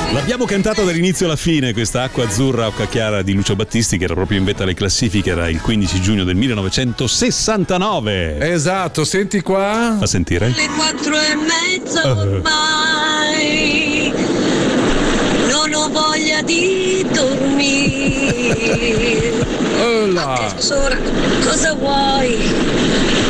L'abbiamo cantata dall'inizio alla fine, questa Acqua azzurra, acqua chiara di Lucio Battisti, che era proprio in vetta alle classifiche, era il 15 giugno del 1969. Esatto, senti qua. A sentire. Le 4:30 ormai, non ho voglia di dormire. Oh là. Tesoro, cosa vuoi?